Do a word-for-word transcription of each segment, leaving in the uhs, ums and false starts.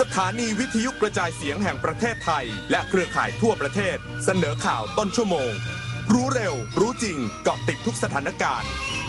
สถานีวิทยุกระจายเสียงแห่งประเทศไทยและเครือข่ายทั่วประเทศเสนอข่าวต้นชั่วโมงรู้เร็วรู้จริงเกาะติดทุกสถานการณ์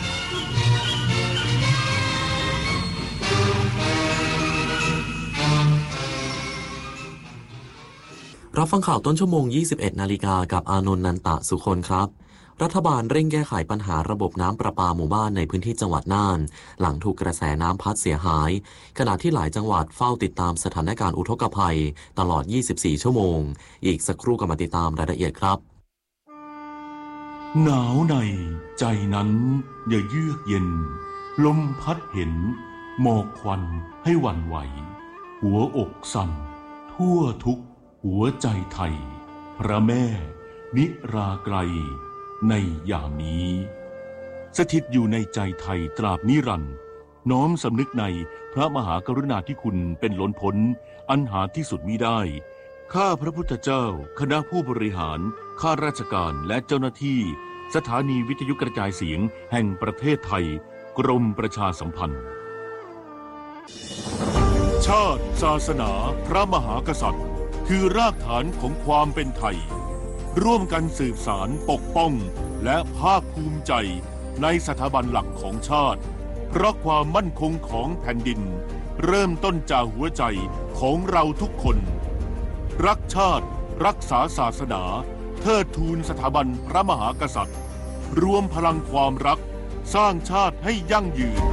รับฟังข่าวต้นชั่วโมง ยี่สิบเอ็ดนาฬิกากับอานนท์นันตะสุคนครับรัฐบาลเร่งแก้ไขปัญหาระบบน้ำประปาหมู่บ้านในพื้นที่จังหวัดน่านหลังถูกกระแสน้ำพัดเสียหายขณะที่หลายจังหวัดเฝ้าติดตามสถานการณ์อุทกภัยตลอด ยี่สิบสี่ ชั่วโมงอีกสักครู่ก็มาติดตามรายละเอียดครับหนาวในใจนั้นอย่าเยือกเย็นลมพัดเห็นหมอกควันให้หวั่นไหวหัวอกสั่นทั่วทุกหัวใจไทยพระแม่นิราไกลในยามนี้สถิตอยู่ในใจไทยตราบนิรันดร์น้อมสำนึกในพระมหากรุณาธิคุณเป็นล้นพ้นอันหาที่สุดมิได้ข้าพระพุทธเจ้าคณะผู้บริหารข้าราชการและเจ้าหน้าที่สถานีวิทยุกระจายเสียงแห่งประเทศไทยกรมประชาสัมพันธ์ชาติศาสนาพระมหากษัตริย์คือรากฐานของความเป็นไทยร่วมกันสืบสานปกป้องและภาคภูมิใจในสถาบันหลักของชาติเพราะความมั่นคงของแผ่นดินเริ่มต้นจากหัวใจของเราทุกคนรักชาติรักษาศาสนาเทิดทูนสถาบันพระมหากษัตริย์รวมพลังความรักสร้างชาติให้ยั่งยืน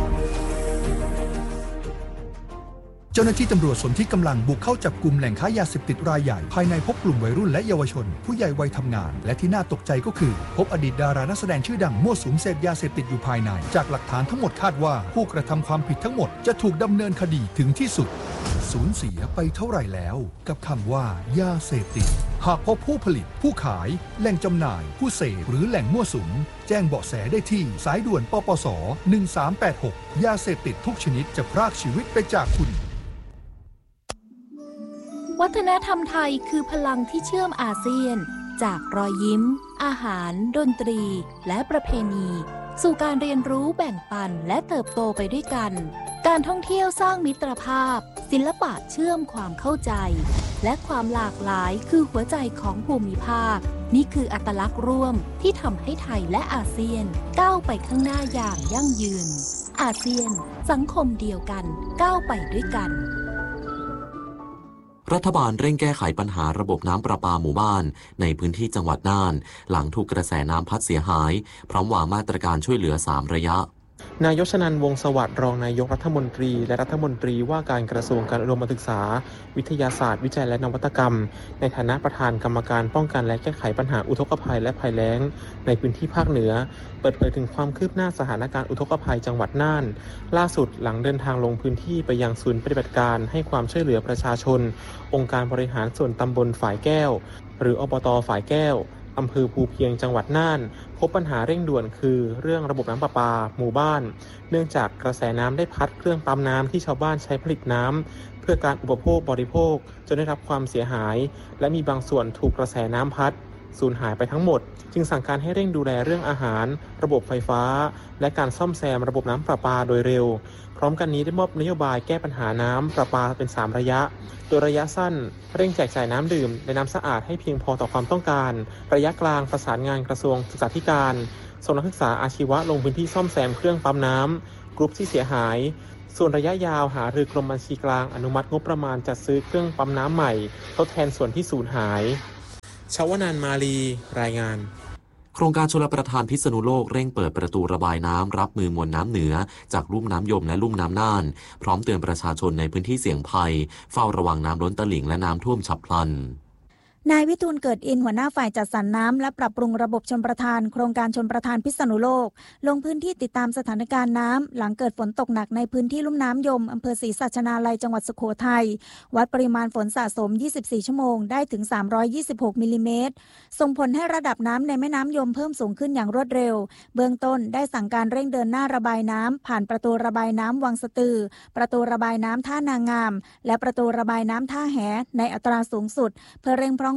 เจ้าหน้าที่ตำรวจสนที่กำลังบุกเข้าจับกลุ่มแหล่งค้ายาเสพติดรายใหญ่ภายในพบกลุ่มวัยรุ่นและเยาวชนผู้ใหญ่วัยทำงานและที่น่าตกใจก็คือพบอดีตดารานักแสดงชื่อดังมั่วสุมเสพยาเสพติดอยู่ภายในจากหลักฐานทั้งหมดคาดว่าผู้กระทำความผิดทั้งหมดจะถูกดำเนินคดีถึงที่สุดสูญเสียไปเท่าไหร่แล้วกับคำว่ายาเสพติดหากพบผู้ผลิตผู้ขายแหล่งจำหน่ายผู้เสพหรือแหล่งมั่วสุมแจ้งเบาะแสได้ที่สายด่วนปปสหนึ่งสามแปดหกยาเสพติดทุกชนิดจะพรากชีวิตไปจากคุณวัฒนธรรมไทยคือพลังที่เชื่อมอาเซียนจากรอยยิ้มอาหารดนตรีและประเพณีสู่การเรียนรู้แบ่งปันและเติบโตไปด้วยกันการท่องเที่ยวสร้างมิตรภาพศิลปะเชื่อมความเข้าใจและความหลากหลายคือหัวใจของภูมิภาคนี่คืออัตลักษณ์ร่วมที่ทำให้ไทยและอาเซียนก้าวไปข้างหน้าอย่างยั่งยืนอาเซียนสังคมเดียวกันก้าวไปด้วยกันรัฐบาลเร่งแก้ไขปัญหาระบบน้ำประปาหมู่บ้านในพื้นที่จังหวัดน่านหลังถูกกระแสน้ำพัดเสียหายพร้อมวางมาตรการช่วยเหลือสามระยะนายกชนันท์ วงศ์สวัสดิ์รองนายกรัฐมนตรีและรัฐมนตรีว่าการกระทรวงการอุดมศึกษาวิทยาศาสตร์วิจัยและนวัตกรรมในฐานะประธานกรรมการป้องกันและแก้ไขปัญหาอุทกภัยและภัยแล้งในพื้นที่ภาคเหนือเปิดเผยถึงความคืบหน้าสถานการณ์อุทกภัยจังหวัดน่านล่าสุดหลังเดินทางลงพื้นที่ไปยังศูนย์ปฏิบัติการให้ความช่วยเหลือประชาชนองค์การบริหารส่วนตำบลฝายแก้วหรืออบต.ฝายแก้วอำเภอภูเพียงจังหวัดน่านพบปัญหาเร่งด่วนคือเรื่องระบบน้ำประปาหมู่บ้านเนื่องจากกระแสน้ำได้พัดเครื่องปั๊มน้ำที่ชาวบ้านใช้ผลิตน้ำเพื่อการอุปโภคบริโภคจนได้รับความเสียหายและมีบางส่วนถูกกระแสน้ำพัดสูญหายไปทั้งหมดจึงสั่งการให้เร่งดูแลเรื่องอาหารระบบไฟฟ้าและการซ่อมแซมระบบน้ำประปาโดยเร็วพร้อมกันนี้ได้มอบนโยบายแก้ปัญหาน้ำประปาเป็นสามระยะโดยระยะสั้นเร่งแจกจ่ายน้ำดื่มและน้ำสะอาดให้เพียงพอต่อความต้องการระยะกลางประสานงานกระทรวงศึกษาธิการส่งนักศึกษาอาชีวะลงพื้นที่ซ่อมแซมเครื่องปั๊มน้ำกรุ๊ปที่เสียหายส่วนระยะยาวหารือกรมบัญชีกลางอนุมัติงบประมาณจัดซื้อเครื่องปั๊มน้ำใหม่ทดแทนส่วนที่สูญหายชวนันท์ มาลีรายงานโครงการชลประทานพิษณุโลกเร่งเปิดประตูระบายน้ำรับมือมวลน้ำเหนือจากลุ่มน้ำยมและลุ่มน้ำน่านพร้อมเตือนประชาชนในพื้นที่เสี่ยงภัยเฝ้าระวังน้ำล้นตลิ่งและน้ำท่วมฉับพลันนายวิทูลเกิดอินหัวหน้าฝ่ายจัดสรรน้ำและปรับปรุงระบบชลประทานโครงการชลประทานพิษณุโลกลงพื้นที่ติดตามสถานการณ์น้ำหลังเกิดฝนตกหนักในพื้นที่ลุ่มน้ำยมอำเภอศรีสัชนาลัยจังหวัดสุโขทัยวัดปริมาณฝนสะสมยี่สิบสี่ชั่วโมงได้ถึงสามร้อยยี่สิบหกมิลลิเมตรส่งผลให้ระดับน้ำในแม่น้ำยมเพิ่มสูงขึ้นอย่างรวดเร็วเบื้องต้นได้สั่งการเร่งเดินหน้าระบายน้ำผ่านประตูระบายน้ำวังสะตือประตูระบายน้ำท่านางามและประตูระบายน้ำท่าแหในอัตราสูงสุดเพื่อเร่งพร่อง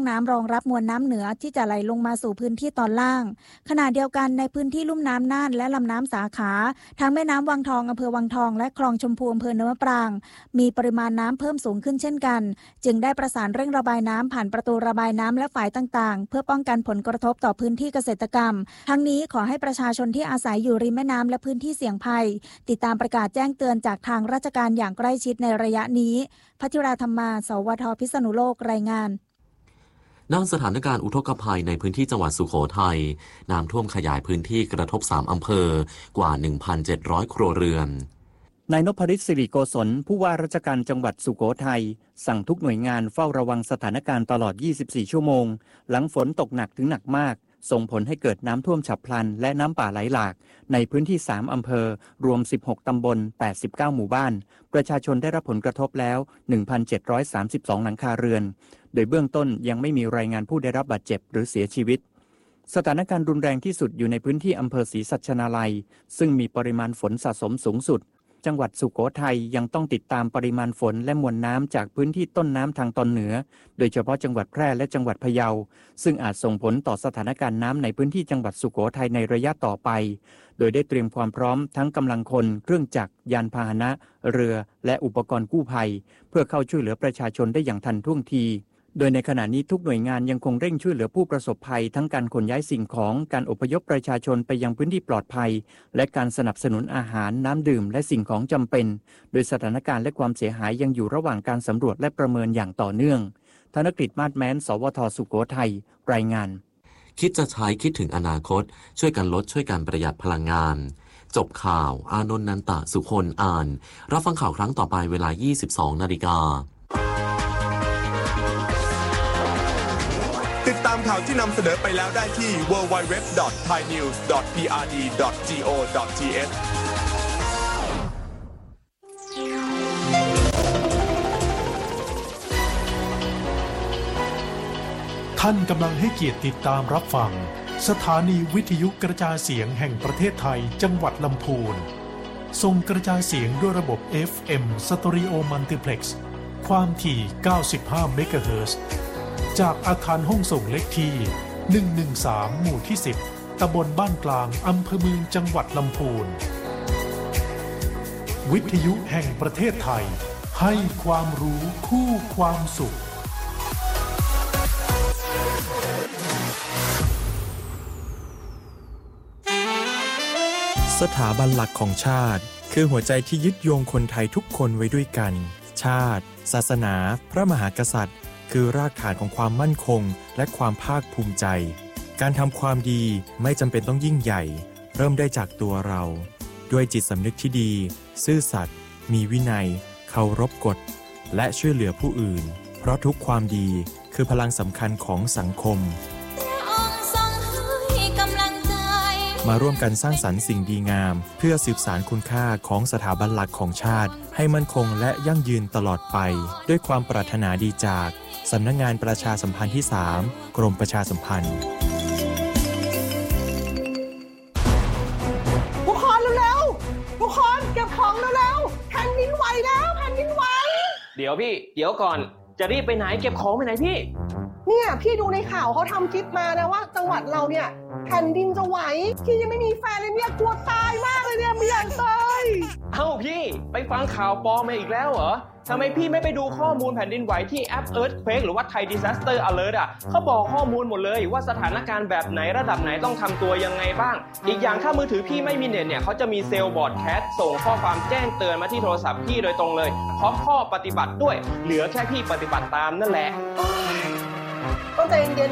น้ำรองรับมวลน้ำเหนือที่จะไหลลงมาสู่พื้นที่ตอนล่างขณะเดียวกันในพื้นที่ลุ่มน้ำน่านและลำน้ำสาขาทั้งแม่น้ำวังทองอำเภอวังทองและคลองชมพูอำเภอเนินมะปรางมีปริมาณน้ำเพิ่มสูงขึ้นเช่นกันจึงได้ประสานเร่งระบายน้ำผ่านประตูระบายน้ำและฝายต่างๆเพื่อป้องกันผลกระทบต่อพื้นที่เกษตรกรรมทั้งนี้ขอให้ประชาชนที่อาศัยอยู่ริมแม่น้ำและพื้นที่เสี่ยงภัยติดตามประกาศแจ้งเตือนจากทางราชการอย่างใกล้ชิดในระยะนี้พัทิราธรรมาสวทพิษณุโลกรายงานด้านสถานการณ์อุทกภัยในพื้นที่จังหวัดสุโขทัยน้ำท่วมขยายพื้นที่กระทบสามอำเภอกว่า หนึ่งพันเจ็ดร้อย ครัวเรือนนายนพฤทธิ์สิริโกศลผู้ว่าราชการจังหวัดสุโขทัยสั่งทุกหน่วยงานเฝ้าระวังสถานการณ์ตลอดยี่สิบสี่ชั่วโมงหลังฝนตกหนักถึงหนักมากส่งผลให้เกิดน้ำท่วมฉับพลันและน้ำป่าไหลหลากในพื้นที่สามอำเภอรวมสิบหกตำบลแปดสิบเก้าหมู่บ้านประชาชนได้รับผลกระทบแล้ว หนึ่งพันเจ็ดร้อยสามสิบสอง หลังคาเรือนโดยเบื้องต้นยังไม่มีรายงานผู้ได้รับบาดเจ็บหรือเสียชีวิตสถานการณ์รุนแรงที่สุดอยู่ในพื้นที่อำเภอศรีสัชนาลัยซึ่งมีปริมาณฝนสะสมสูงสุดจังหวัดสุโขทัยยังต้องติดตามปริมาณฝนและมวลน้ำจากพื้นที่ต้นน้ำทางตอนเหนือโดยเฉพาะจังหวัดแพร่และจังหวัดพะเยาซึ่งอาจส่งผลต่อสถานการณ์น้ำในพื้นที่จังหวัดสุโขทัยในระยะต่อไปโดยได้เตรียมความพร้อมทั้งกำลังคนเครื่องจักรยานพาหนะเรือและอุปกรณ์กู้ภัยเพื่อเข้าช่วยเหลือประชาชนได้อย่างทันท่วงทีโดยในขณะนี้ทุกหน่วยงานยังคงเร่งช่วยเหลือผู้ประสบภัยทั้งการขนย้ายสิ่งของการอพยพประชาชนไปยังพื้นที่ปลอดภัยและการสนับสนุนอาหารน้ำดื่มและสิ่งของจำเป็นโดยสถานการณ์และความเสียหายยังอยู่ระหว่างการสำรวจและประเมินอย่างต่อเนื่องธนกฤษมาศแม้นสวทสุโขทัยรายงานคิดจะใช้คิดถึงอนาคตช่วยกันลดช่วยกันประหยัดพลังงานจบข่าวอานนท์นันตะสุคนอ่านรับฟังข่าวครั้งต่อไปเวลา ยี่สิบสองนาฬิกาติดตามข่าวที่นำเสนอไปแล้วได้ที่ ดับเบิลยู ดับเบิลยู ดับเบิลยู ดอท ไทยนิวส์ ดอท พี อาร์ ดี ดอท จี โอ ดอท ที เอชท่านกำลังให้เกียรติติดตามรับฟังสถานีวิทยุกระจายเสียงแห่งประเทศไทยจังหวัดลำพูนส่งกระจายเสียงด้วยระบบ เอฟ เอ็ม Stereo Multiplex ความถี่ เก้าสิบห้า เมกะเฮิรตซ์จากอาคารห้องส่งเลขที่ หนึ่งหนึ่งสาม หมู่ที่ สิบ ตำบลบ้านกลางอำเภอเมืองจังหวัดลำพูนวิทยุแห่งประเทศไทยให้ความรู้คู่ความสุขสถาบันหลักของชาติคือหัวใจที่ยึดโยงคนไทยทุกคนไว้ด้วยกันชาติศาสนาพระมหากษัตริย์คือรากฐานของความมั่นคงและความภาคภูมิใจการทำความดีไม่จำเป็นต้องยิ่งใหญ่เริ่มได้จากตัวเราด้วยจิตสำนึกที่ดีซื่อสัตย์มีวินัยเคารพกฎและช่วยเหลือผู้อื่นเพราะทุกความดีคือพลังสำคัญของสังคมมาร่วมกันสร้างสรรค์สิ่งดีงามเพื่อสืบสานคุณค่าของสถาบันหลักของชาติให้มั่นคงและยั่งยืนตลอดไปด้วยความปรารถนาดีจากสำนักงานประชาสัมพันธ์ที่สามกรมประชาสัมพันธ์ทุกคนเร็วๆทุกคนเก็บของเร็วๆแผ่นดินไหวแล้วแผ่นดินไหวเดี๋ยวพี่เดี๋ยวก่อนจะรีบไปไหนเก็บของไปไหนพี่เนี่ยพี่ดูในข่าวเขาทำคลิปมานะว่าจังหวัดเราเนี่ยแผ่นดินจะไหวพี่ยังไม่มีแฟนเลยเนี่ยกลัวตายมากเลยเนี่ยไม่อยากตายเอ้าพี่ไปฟังข่าวปลอมมาอีกแล้วเหรอทำไมพี่ไม่ไปดูข้อมูลแผ่นดินไหวที่แอป Earthquake หรือว่า Thai Disaster Alert อ่ะเขาบอกข้อมูลหมดเลยว่าสถานการณ์แบบไหนระดับไหนต้องทำตัวยังไงบ้างอีกอย่างถ้ามือถือพี่ไม่มีเน็ตเนี่ยเขาจะมีเซลล์บอร์ดแคสส่งข้อความแจ้งเตือนมาที่โทรศัพท์พี่โดยตรงเลยพร้อมข้อปฏิบัติด้วยเหลือแค่พี่ปฏิบัติตามนั่นแหละต้องใจเย็น